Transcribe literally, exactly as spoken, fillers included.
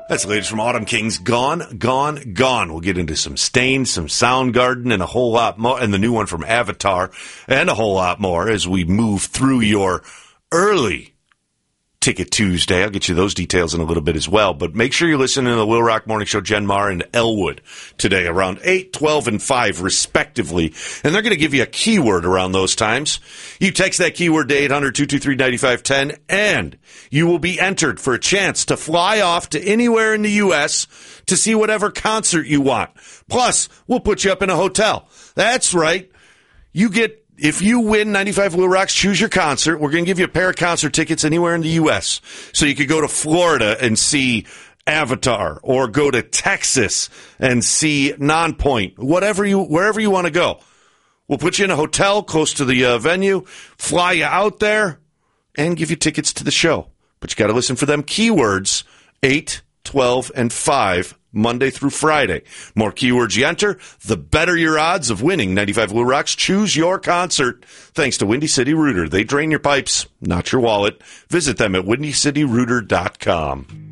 That's the latest from Autumn Kings. Gone, gone, gone. We'll get into some Stain, some Soundgarden, and a whole lot more, and the new one from Avatar, and a whole lot more as we move through your early Ticket Tuesday. I'll get you those details in a little bit as well. But make sure you're listening to the Will Rock Morning Show, Jen Marr and Elwood today around eight, twelve, and five, respectively. And they're going to give you a keyword around those times. You text that keyword to eight hundred, two two three, nine five one zero, and you will be entered for a chance to fly off to anywhere in the U S to see whatever concert you want. Plus, we'll put you up in a hotel. That's right. You get... If you win ninety-five Will Rocks Choose Your Concert, we're going to give you a pair of concert tickets anywhere in the U S So you could go to Florida and see Avatar, or go to Texas and see Nonpoint, whatever you, wherever you want to go. We'll put you in a hotel close to the uh, venue, fly you out there, and give you tickets to the show. But you got to listen for them keywords, eight, twelve, and five, Monday through Friday. More keywords you enter, the better your odds of winning ninety-five Will Rocks Choose Your Concert. Thanks to Windy City Rooter. They drain your pipes, not your wallet. Visit them at windy city rooter dot com.